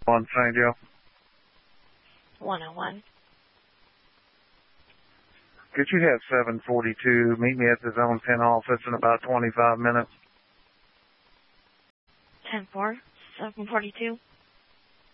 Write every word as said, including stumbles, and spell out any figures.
One, Saint Joe. one oh one. Could you have seven forty-two meet me at the Zone ten office in about twenty-five minutes? ten four, seven forty-two.